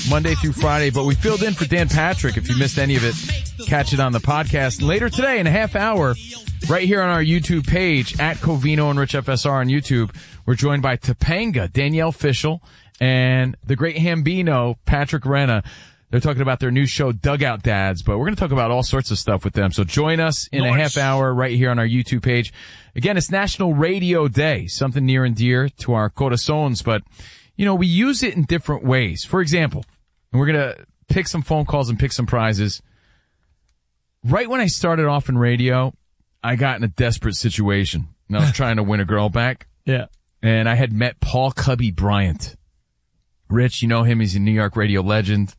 Monday through Friday, but we filled in for Dan Patrick. If you missed any of it, catch it on the podcast. Later today in a half hour, right here on our YouTube page, at Covino and Rich FSR on YouTube, we're joined by Topanga, Danielle Fishel, and the great Hambino, Patrick Renna. They're talking about their new show, Dugout Dads, but we're going to talk about all sorts of stuff with them. So join us in a half hour right here on our YouTube page. Again, it's National Radio Day, something near and dear to our corazones, but, you know, we use it in different ways. For example, and we're going to pick some phone calls and pick some prizes. Right when I started off in radio, I got in a desperate situation, and I was trying to win a girl back. Yeah. And I had met Paul Cubby Bryant. Rich, you know him. He's a New York radio legend.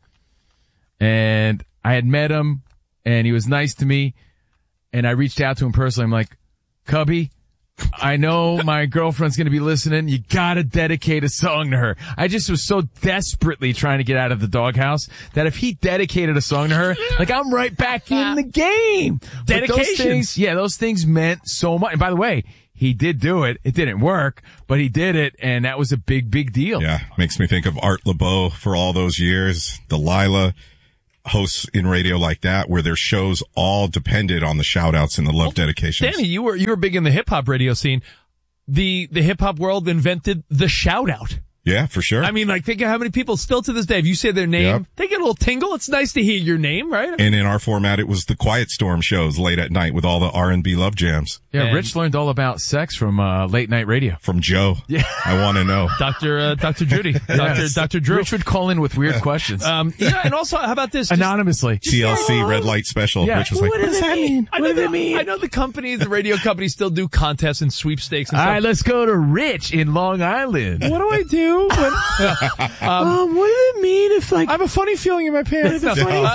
And I had met him, and he was nice to me. And I reached out to him personally. I'm like, Cubby, I know my girlfriend's going to be listening. You got to dedicate a song to her. I just was so desperately trying to get out of the doghouse that if he dedicated a song to her, like, I'm right back in the game. Dedications. Those things meant so much. And by the way, he did do it. It didn't work, but he did it, and that was a big, big deal. Yeah, makes me think of Art LeBeau for all those years. Delilah, hosts in radio like that, where their shows all depended on the shout-outs and the love dedications. Danny, you were big in the hip-hop radio scene. The hip-hop world invented the shout-out. Yeah, for sure. I mean, like, think of how many people still to this day, if you say their name, they get a little tingle. It's nice to hear your name, right? And in our format, it was the Quiet Storm shows late at night with all the R&B love jams. Yeah, And Rich learned all about sex from late night radio. From Joe. Yeah. I want to know. Dr. Judy. Dr. Drew. Rich would call in with weird questions. And also, how about this? Anonymously. TLC Red Light Special. Yeah. Rich was like, what does that mean? I know the radio companies still do contests and sweepstakes and All stuff. right, let's go to Rich in Long Island. What do I do when... what does it mean if, like, I have a funny feeling in my pants.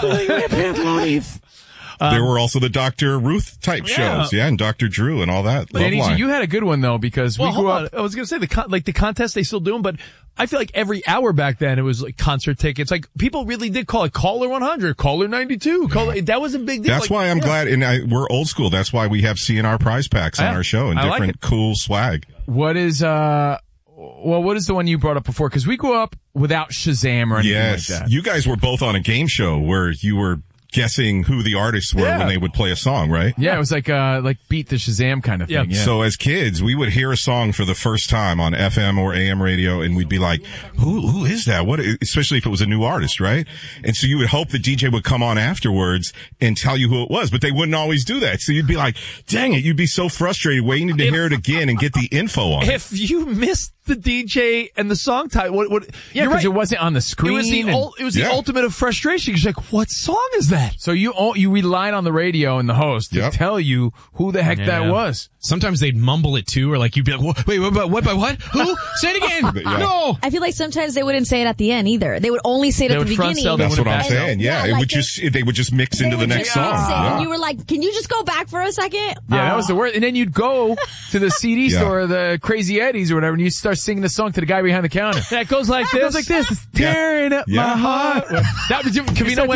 There were also the Dr. Ruth type shows. Yeah, and Dr. Drew and all that. Danny, Loveline. you had a good one, though, because we grew up. I was going to say, the contest, they still do them, but I feel like every hour back then, it was like concert tickets. Like, people really did call it Caller 100, Caller 92, that was a big deal. That's why I'm glad, and we're old school. That's why we have CNR prize packs on our show and different cool swag. What is the one you brought up before? Because we grew up without Shazam or anything like that. You guys were both on a game show where you were guessing who the artists were when they would play a song, right? Yeah, it was like beat the Shazam kind of thing. Yeah. So as kids, we would hear a song for the first time on FM or AM radio, and we'd be like, who is that? What? Especially if it was a new artist, right? And so you would hope the DJ would come on afterwards and tell you who it was, but they wouldn't always do that. So you'd be like, dang it, you'd be so frustrated waiting to hear it again and get the info on it. If you missed the DJ and the song title, because it wasn't on the screen. It was the ultimate of frustration. You're like, what song is that? So you relied on the radio and the host to tell you who the heck that was. Sometimes they'd mumble it too, or like you'd be like, wait, what by what? Who? Say it again. No. I feel like sometimes they wouldn't say it at the end either. They would only say it at the beginning. That's what I'm saying. Yeah, they would just mix into the next song. And you were like, can you just go back for a second? Yeah, that was the word. And then you'd go to the CD store, or the Crazy Eddies or whatever, and you start singing the song to the guy behind the counter. That goes like this. It goes like this. It's tearing up my heart. Cavino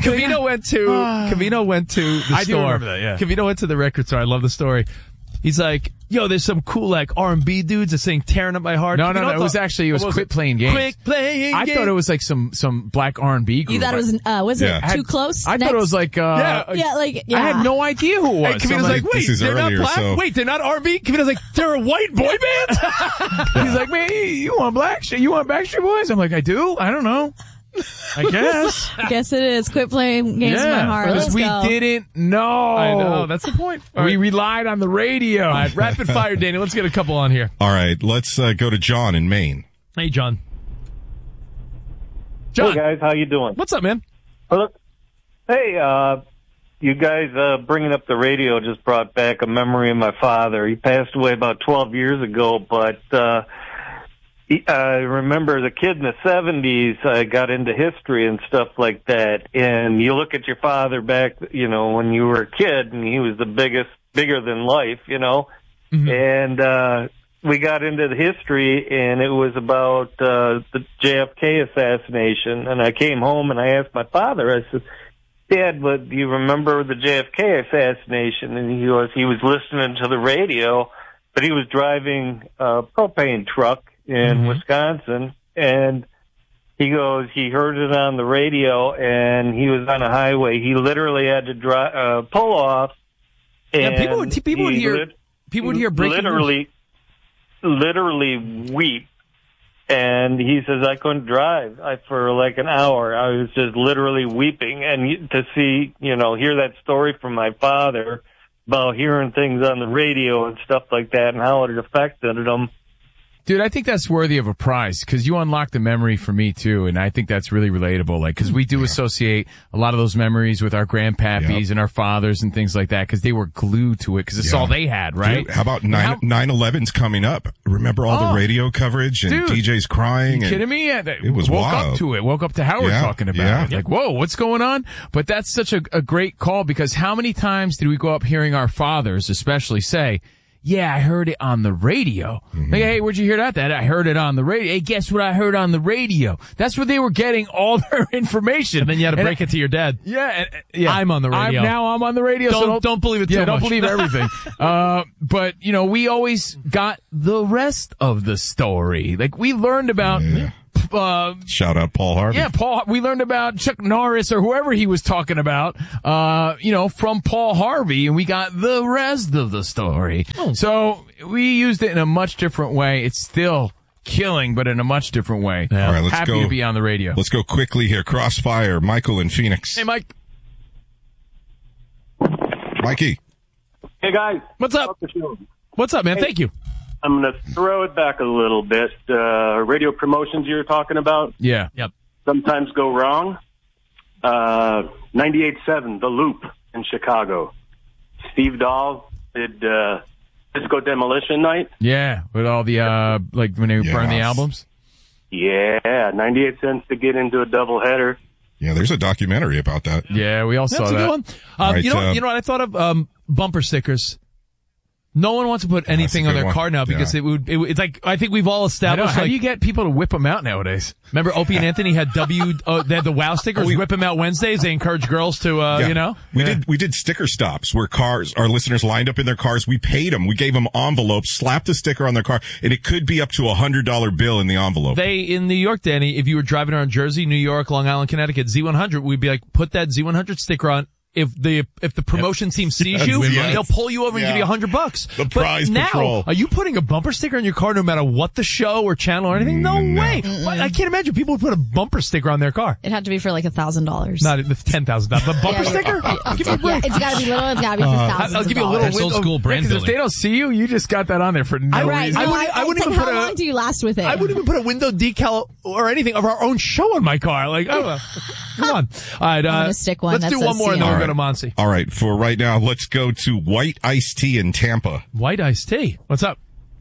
went to the store. I do remember that, yeah. Cavino went to the record store. I love the story. He's like, yo, there's some cool, like, R&B dudes that sing Tearing Up My Heart. No. It was Quit Playing Games. Quit Playing Games. I thought it was like some black R&B group. You thought it was it Too Close? I thought it was like, I had no idea who it was. Hey, Cavino's like, wait, they're not black? So... Wait, they're not R&B? Cavino's like, they're a white boy band? He's like, man, you want black shit? You want Backstreet Boys? I'm like, I do? I don't know. I guess. I guess it is. Quit playing games in my heart. Because we didn't know. I know. That's the point. We relied on the radio. All right, rapid fire, Danny. Let's get a couple on here. All right, let's go to John in Maine. Hey, John. Hey, guys. How you doing? What's up, man? Hey, you guys bringing up the radio just brought back a memory of my father. He passed away about 12 years ago, but I remember as a kid in the 70s, I got into history and stuff like that. And you look at your father back, when you were a kid, and he was the bigger than life, Mm-hmm. And we got into the history, and it was about the JFK assassination. And I came home and I asked my father, I said, Dad, do you remember the JFK assassination? And he was listening to the radio, but he was driving a propane truck in Wisconsin, and he goes, he heard it on the radio, and he was on a highway. He literally had to pull off. And yeah, people would hear breaking news. Literally weep. And he says, I couldn't drive for like an hour. I was just literally weeping. And to see, hear that story from my father about hearing things on the radio and stuff like that and how it affected him. Dude, I think that's worthy of a prize because you unlocked the memory for me too, and I think that's really relatable. Like, because we do associate a lot of those memories with our grandpappies and our fathers and things like that because they were glued to it because it's all they had, right? Dude, how about 9/11's coming up? Remember all the radio coverage and DJs crying? You kidding me? It was woke wild. up to it. Woke up to Howard talking about it. Like, whoa, what's going on? But that's such a great call because how many times did we go up hearing our fathers, especially, say, yeah, I heard it on the radio. Mm-hmm. Like, hey, where'd you hear that? I heard it on the radio. Hey, guess what I heard on the radio? That's where they were getting all their information. And then you had to break it to your dad. Yeah. I'm on the radio. I'm on the radio. Don't believe it too much. Don't believe everything. But, we always got the rest of the story. Like, we learned about... Shout out Paul Harvey. Yeah, we learned about Chuck Norris or whoever he was talking about, from Paul Harvey, and we got the rest of the story. Oh. So we used it in a much different way. It's still killing, but in a much different way. Yeah. All right, Happy to be on the radio. Let's go quickly here. Crossfire, Michael in Phoenix. Hey, Mike. Mikey. Hey, guys. What's up? What's up, man? Hey. Thank you. I'm going to throw it back a little bit. Radio promotions you were talking about. Yeah. Yep. Sometimes go wrong. 98.7, The Loop in Chicago. Steve Dahl did Disco Demolition Night. Yeah, with all the, when they burn the albums. Yeah, 98 cents to get into a doubleheader. Yeah, there's a documentary about that. Yeah, we all saw That's that. a good one. Right, you know what I thought of? Bumper stickers. No one wants to put anything on their car now because it's like, I think we've all established. How do you get people to whip them out nowadays? Remember Opie and Anthony had they had the WOW stickers, whip them out Wednesdays. They encourage girls to, We did sticker stops where our listeners lined up in their cars. We paid them. We gave them envelopes, slapped a sticker on their car, and it could be up to $100 bill in the envelope. In New York, Danny, if you were driving around Jersey, New York, Long Island, Connecticut, Z100, we'd be like, put that Z100 sticker on. If the promotion team sees you, they'll pull you over and give you $100. The prize patrol. Are you putting a bumper sticker on your car no matter what the show or channel or anything? No way. I can't imagine people would put a bumper sticker on their car. It had to be for like $1,000. Not $10,000. The bumper sticker? Give me a break. It's gotta be little. It's gotta be for thousands. I'll give you a little That's old school brand building. If they don't see you, you just got that on there for no reason. I wouldn't even how long do you last with it? I wouldn't even put a window decal or anything of our own show on my car. Like, come on. All right, I'm gonna stick one. Let's do one more and then we'll go to Monty. All right, for right now, let's go to White Iced Tea in Tampa. White Iced Tea. What's up?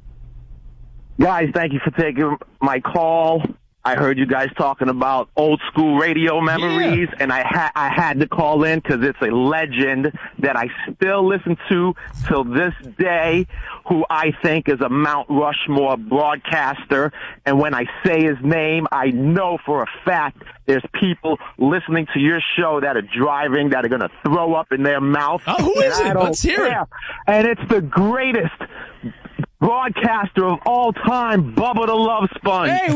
Guys, thank you for taking my call. I heard you guys talking about old school radio memories, and I had to call in because it's a legend that I still listen to till this day, who I think is a Mount Rushmore broadcaster. And when I say his name, I know for a fact there's people listening to your show that are driving, that are going to throw up in their mouth. Oh, who is it? Let's hear it. And it's the greatest broadcaster of all time, Bubba the Love Sponge. Hey,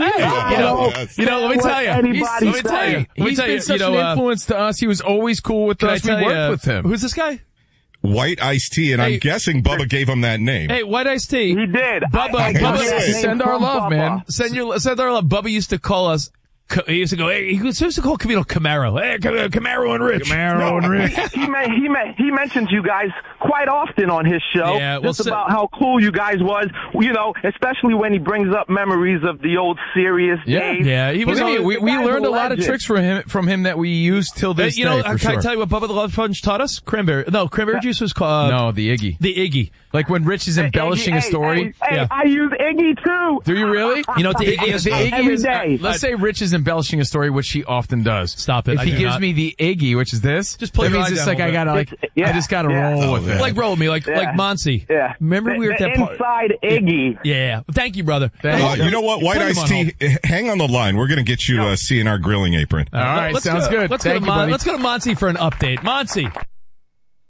let me tell you. He's been such an influence to us. He was always cool with us. We worked with him. Who's this guy? White Iced Tea, and I'm guessing Bubba gave him that name. Hey, White Iced Tea. He did. Bubba, send our love, man. Send our love. Bubba used to call us. He used to go. Hey, he used to call Camino Camaro. Hey, Camaro and Rich. Camaro and Rich. He mentions you guys quite often on his show. Yeah, just about how cool you guys was. Especially when he brings up memories of the old serious days. Yeah. He was. We learned a lot of tricks from him that we use till this day. Can I tell you what Bubba the Love Sponge taught us? Cranberry juice was called. No, the Iggy. The Iggy. Like when Rich is embellishing a story. Hey, I use Iggy too. Do you really? You know what the Iggy is? The Iggy every is. day. Let's say Rich is embellishing a story, which he often does. Stop it. If he gives me the Iggy, which is this, just pull that your means eye it's down like I just gotta roll with it. Like roll with me, like Monty. Yeah. Remember we were at that part. Inside Iggy. Yeah. Thank you, brother. You know what? White Iced Tea, hang on the line. We're going to get you a CNR grilling apron. All right, sounds good. Let's Thank you, buddy. Let's go to Monty for an update. Monty.